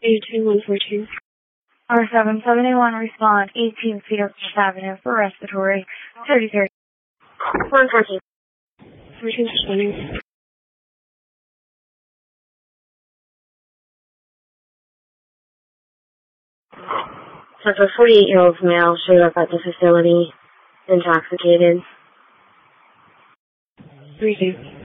82142. R771, respond 18 feet up Fifth Avenue for respiratory 3030. 114. 1320. So a 48-year-old male showed up at the facility intoxicated. 32.